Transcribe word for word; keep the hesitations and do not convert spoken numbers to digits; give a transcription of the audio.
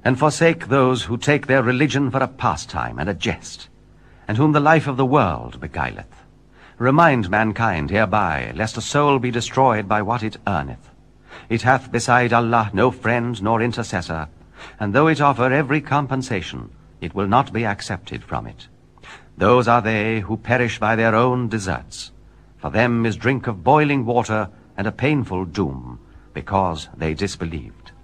and forsake those who take their religion for a pastime and a jest, and whom the life of the world beguileth. Remind mankind hereby, lest a soul be destroyed by what it earneth. It hath beside Allah no friend nor intercessor, and though it offer every compensation, it will not be accepted from it. Those are they who perish by their own deserts. For them is drink of boiling water and a painful doom, because they disbelieved.